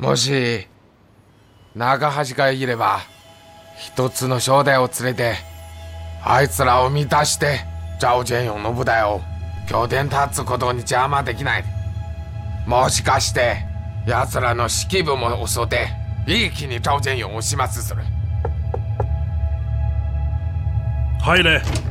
もし長橋がいれば一つの正代を連れてあいつらを満たして赵建勇の部隊を拠点立つことに邪魔できない。もしかして奴らの指揮部も襲って一気に趙建勇を始末する。 入れ。